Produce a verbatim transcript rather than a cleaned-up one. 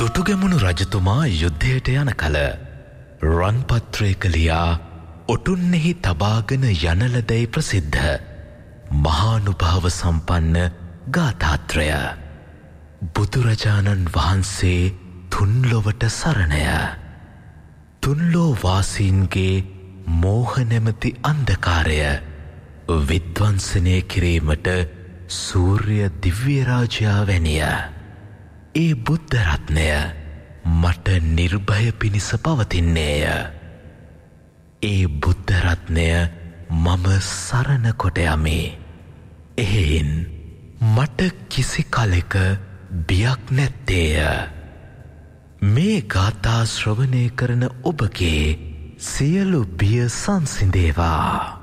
දුටුගැමුණු රජතුමා යුද්ධයට යන කල රන්පත්‍රයක ලියා ඔටුන්නෙහි තබාගෙන යනලදැයි ප්‍රසිද්ධ මහානුභාව සම්පන්න ගාථාත්‍රය බුදුරජාණන් වහන්සේ තුන්ලොවට සරණය තුන්ලෝ වාසීන්ගේ මෝහ නැමැති අන්ධකාරය විද්වංසනය කිරීමට සූර්ය දිව්‍ය රාජයා වැනිය ඒ බුද්ධ රත්නය මට නිර්භය පිණිස පවතින්නේය. ඒ බුද්ධ රත්නය මම සරණ කොට යමි. එහෙයින් මට කිසි කලෙක බියක් නැත්තේය. මේ ගාථා ශ්‍රවණය කරන ඔබගේ සියලු බිය සංසිඳේවා.